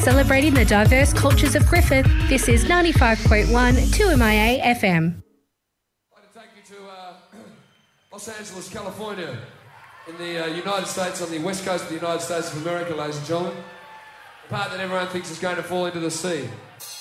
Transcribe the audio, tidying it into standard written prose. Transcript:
Celebrating the diverse cultures of Griffith, this is 95.1 2MIA FM. I'd like to take you to Los Angeles, California, in the United States, on the west coast of the United States of America, ladies and gentlemen. The part that everyone thinks is going to fall into the sea.